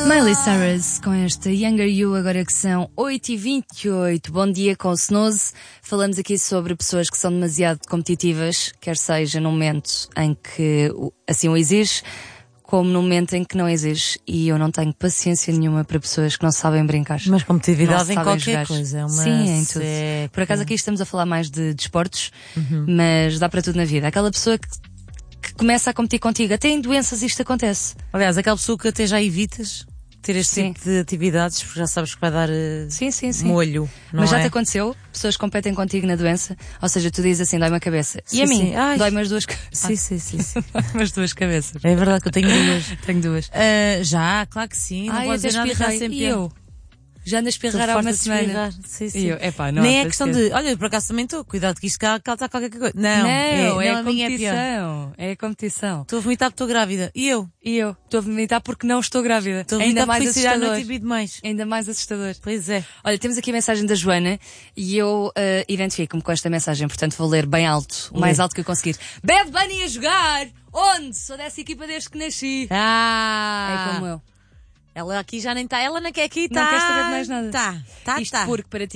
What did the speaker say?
Miley Cyrus com esta Younger You, agora que são 8h28. Bom dia com o Snooze. Falamos aqui sobre pessoas que são demasiado competitivas, quer seja num momento em que assim o exige, como num momento em que não exige. E eu não tenho paciência nenhuma para pessoas que não sabem brincar. Mas competitividade em qualquer jogar. coisa. É uma Sim, em tudo. Por acaso aqui estamos a falar mais de desportos, mas dá para tudo na vida. Aquela pessoa que começa a competir contigo, até em doenças isto acontece. Aliás, aquela pessoa que até já evitas ter este tipo de atividades porque já sabes que vai dar sim. molho. Não Mas já é? te aconteceu? Pessoas competem contigo na doença? Ou seja, tu dizes assim, dói-me a cabeça. E Sim, a mim? sim. Ai. Dói-me as duas cabeças. Sim. Dói-me as duas cabeças. É verdade que eu tenho duas. Tenho duas. Já, claro que sim. Não Ai, posso até dizer nada, já espirrei. sempre. E eu? Já ando a espirrar há uma semana. Sim. E eu, epá, não Nem há é questão paciência. de, olha, por acaso também estou, cuidado que isto cá está qualquer coisa. Não, é a a minha é pior. competição. É a competição. Estou a vomitar porque estou grávida. E eu? Estou a vomitar porque não estou grávida. Estou a Ainda vomitar mais porque sair à assustador. noite e bebi demais. Ainda mais assustador. Pois é. Olha, temos aqui a mensagem da Joana e eu identifico-me com esta mensagem, portanto vou ler bem alto, o mais alto que eu conseguir. Bad Bunny a jogar! Onde? Sou dessa equipa desde que nasci. É como eu. Ela aqui já nem está, ela não quer aqui, está. Não quer saber de mais nada. Tá. Isto porque para ti